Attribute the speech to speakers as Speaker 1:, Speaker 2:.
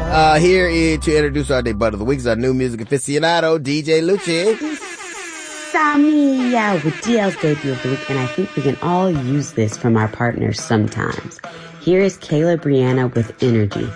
Speaker 1: To introduce our debut of the week is our new music aficionado, DJ Lucci.
Speaker 2: Samia with DL's debut of the week, and I think we can all use this from our partners sometimes. Here is Kayla Brianna with Energy.